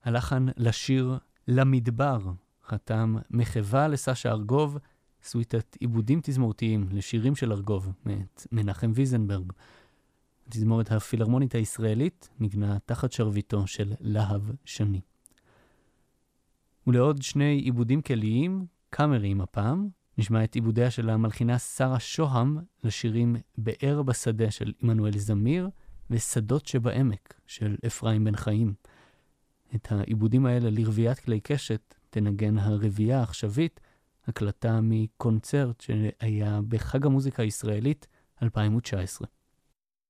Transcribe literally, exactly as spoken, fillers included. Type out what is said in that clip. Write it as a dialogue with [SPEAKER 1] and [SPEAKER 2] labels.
[SPEAKER 1] הלחן לשיר למדבר חתם מחווה לסשה ארגוב, סוויטת עיבודים תזמורתיים לשירים של ארגוב, מאת מנחם ויזנברג. התזמורת הפילהרמונית הישראלית נגנה תחת שרביטו של להב שני. ולעוד שני עיבודים כליים, קאמריים הפעם, נשמע את עיבודיה של המלחינה שרה שוהם לשירים באר בשדה של עמנואל זמיר ושדות שבעמק של אפרים בן חיים. את העיבודים האלה לרביית כלי קשת תנגן הרבייה העכשווית, הקלטה מקונצרט שהיה בחג המוזיקה הישראלית אלפיים תשע עשרה.